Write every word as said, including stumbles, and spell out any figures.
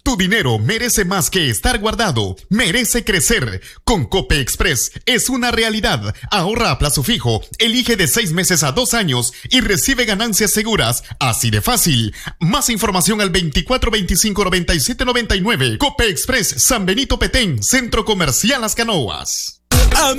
Tu dinero merece más que estar guardado, merece crecer. Con Cope Express es una realidad. Ahorra a plazo fijo, elige de seis meses a dos años y recibe ganancias seguras. Así de fácil. Más información al veinticuatro veinticinco noventa y siete noventa y nueve. Cope Express, San Benito Petén, Centro Comercial Las Canoas.